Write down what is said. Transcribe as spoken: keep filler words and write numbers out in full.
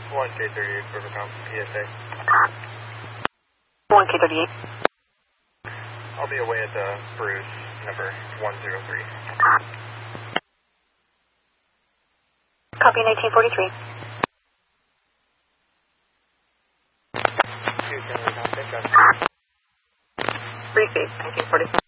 one K thirty-eight, Rivercom, P S A. one K thirty-eight. I'll be away at the Bruce, number one zero three. Copy nineteen forty-three. Houston, Rivercom, pick up. Receive, nineteen forty-three.